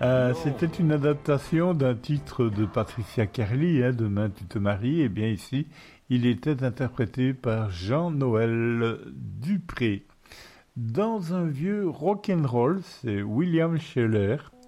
C'était une adaptation d'un titre de Patricia Carly, Demain tu te maries. Et bien ici, il était interprété par Jean-Noël Dupré. Dans un vieux rock'n'roll, c'est William Scheller